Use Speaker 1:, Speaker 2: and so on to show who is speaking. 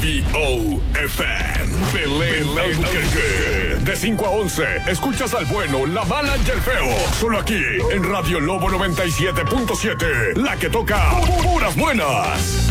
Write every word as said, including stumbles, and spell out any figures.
Speaker 1: V O F M. Belén Albuquerque. De cinco a once, escuchas al bueno, la mala y el feo. Solo aquí, en Radio Lobo noventa y siete punto siete. La que toca puras buenas.